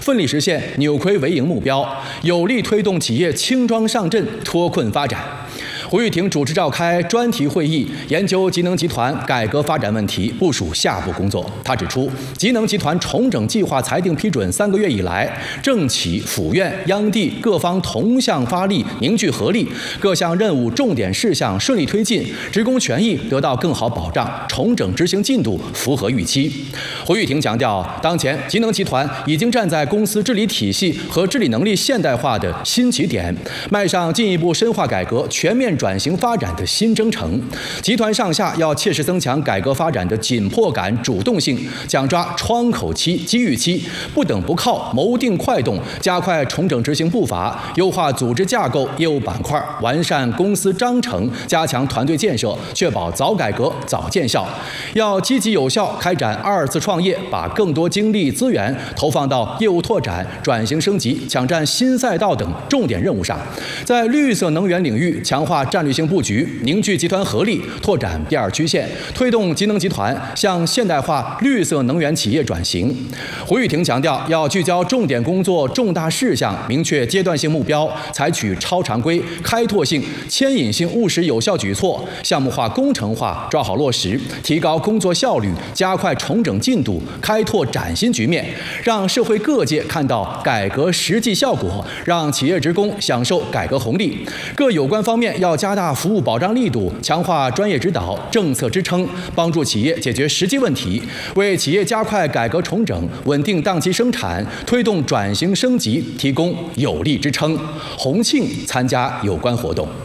奋力实现扭亏为盈目标，有力推动企业轻装上阵、脱困发展。胡玉婷主持召开专题会议，研究极能集团改革发展问题，部署下步工作。他指出，极能集团重整计划裁定批准3个月以来，政企、府院、央地各方同向发力，凝聚合力，各项任务重点事项顺利推进，职工权益得到更好保障，重整执行进度符合预期。胡玉婷强调，当前极能集团已经站在公司治理体系和治理能力现代化的新起点，迈上进一步深化改革、全面转型发展的新征程。集团上下要切实增强改革发展的紧迫感、主动性，讲抓窗口期、机遇期，不等不靠，谋定快动，加快重整执行步伐，优化组织架构、业务板块，完善公司章程，加强团队建设，确保早改革、早见效。要积极有效开展2次创业，把更多精力资源投放到业务拓展、转型升级、抢占新赛道等重点任务上。在绿色能源领域强化战略性布局，凝聚集团合力，拓展第2曲线，推动极能集团向现代化绿色能源企业转型。胡玉婷强调，要聚焦重点工作、重大事项，明确阶段性目标，采取超常规、开拓性、牵引性务实有效举措，项目化、工程化，抓好落实，提高工作效率，加快重整进度，开拓崭新局面，让社会各界看到改革实际效果，让企业职工享受改革红利。各有关方面要加大服务保障力度，强化专业指导、政策支撑，帮助企业解决实际问题，为企业加快改革重整、稳定当期生产、推动转型升级提供有力支撑。洪庆参加有关活动。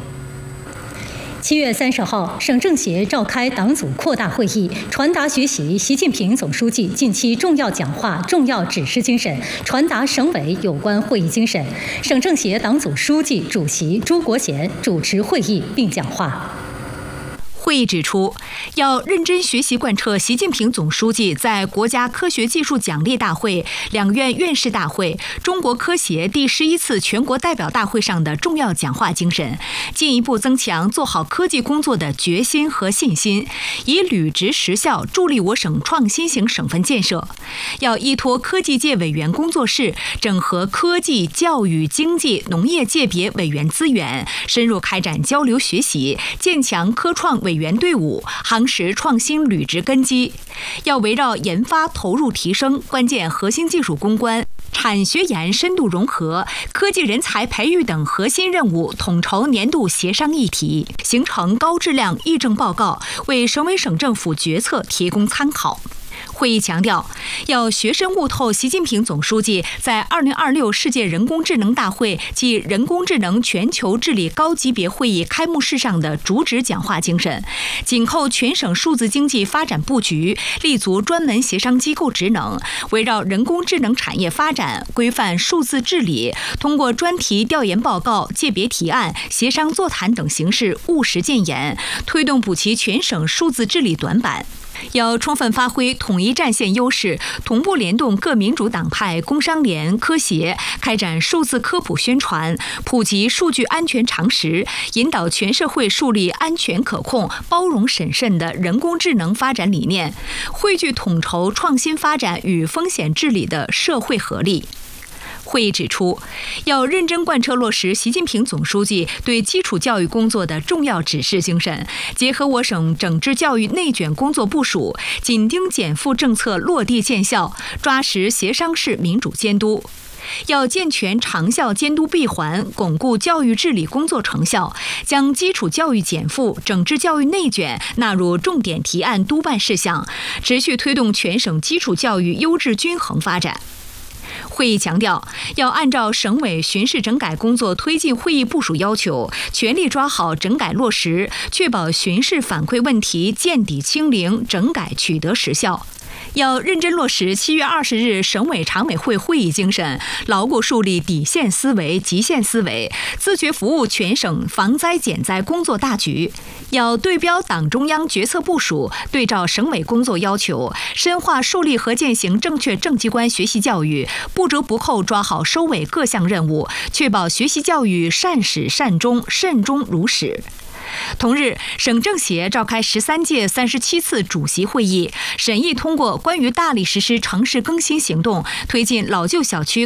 7月30号，省政协召开党组扩大会议，传达学习习近平总书记近期重要讲话、重要指示精神，传达省委有关会议精神。省政协党组书记、主席朱国贤主持会议并讲话。 会议指出，要认真学习贯彻习近平总书记在国家科学技术奖励大会、两院院士大会、中国科协第11次全国代表大会上的重要讲话精神，进一步增强做好科技工作的决心和信心，以履职实效助力我省创新型省份建设。要依托科技界委员工作室，整合科技、教育、经济、农业界别委员资源，深入开展交流学习，建强科创委员队伍，夯实创新履职根基。要围绕研发投入提升、关键核心技术攻关、产学研深度融合、科技人才培育等核心任务统筹年度协商议题，形成高质量议政报告，为省委省政府决策提供参考。会议强调，要学深悟透习近平总书记在2026世界人工智能大会暨人工智能全球治理高级别会议开幕式上的主旨讲话精神，紧扣全省数字经济发展布局，立足专门协商机构职能，围绕人工智能产业发展、规范数字治理，通过专题调研报告、界别提案、协商座谈等形式务实建言，推动补齐全省数字治理短板。要充分发挥统一战线优势，同步联动各民主党派、工商联、科协，开展数字科普宣传，普及数据安全常识，引导全社会树立安全可控、包容审慎的人工智能发展理念，汇聚统筹创新发展与风险治理的社会合力。会议指出，要认真贯彻落实习近平总书记对基础教育工作的重要指示精神，结合我省整治教育内卷工作部署，紧盯减负政策落地见效，抓实协商式民主监督。要健全长效监督闭环，巩固教育治理工作成效，将基础教育减负、整治教育内卷纳入重点提案督办事项，持续推动全省基础教育优质均衡发展。会议强调，要按照省委巡视整改工作推进会议部署要求，全力抓好整改落实，确保巡视反馈问题见底清零，整改取得实效。要认真落实7月20日省委常委会会议精神，牢固树立底线思维、极限思维，自觉服务全省防灾减灾工作大局。要对标党中央决策部署，对照省委工作要求，深化树立和践行正确政绩观学习教育，不折不扣抓好收尾各项任务，确保学习教育善始善终、慎终如始。同日，省政协召开13届37次主席会议，审议通过关于大力实施城市更新行动，推进老旧小区